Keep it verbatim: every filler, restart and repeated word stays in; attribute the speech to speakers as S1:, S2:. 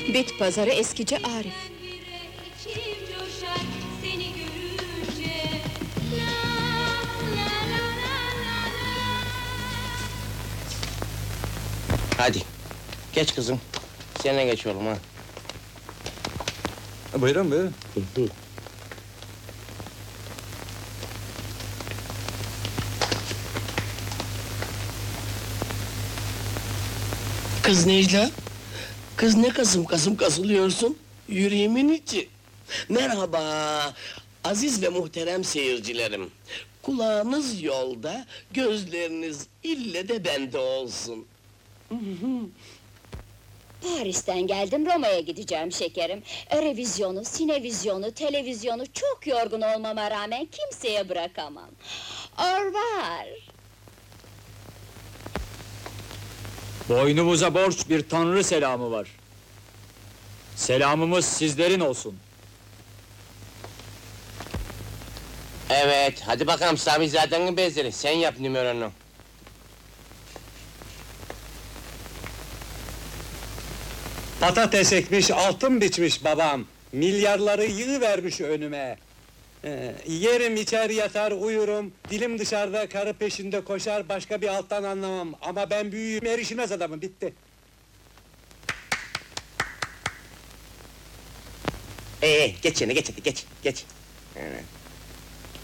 S1: Bit pazarı eskici Arif.
S2: İçim coşar seni görünce. La la la la la la.
S3: Hadi, geç kızım. Sen de geç oğlum ha.
S4: Buyurun buyurun.
S5: Kız Necla, kız ne kasım kasım kasılıyorsun? Yüreğimin içi. Merhaba, aziz ve muhterem seyircilerim. Kulağınız yolda, gözleriniz ille de bende olsun.
S6: Paris'ten geldim, Roma'ya gideceğim şekerim. Revizyonu, sinevizyonu, televizyonu çok yorgun olmama rağmen kimseye bırakamam. Orvar!
S7: Boynumuza borç bir tanrı selamı var. Selamımız sizlerin olsun.
S3: Evet, hadi bakalım Sami zaten bezleri. Sen yap numaronu.
S4: Patates ekmiş, altın biçmiş babam. Milyarları yığıvermiş önüme. Ee, yerim, içer, yatar, uyurum. Dilim dışarıda, karı peşinde koşar, başka bir alttan anlamam. Ama ben büyüğüm, erişilmez adamım, bitti.
S3: Ee, geç yerine, geç hadi, geç, geç. Evet.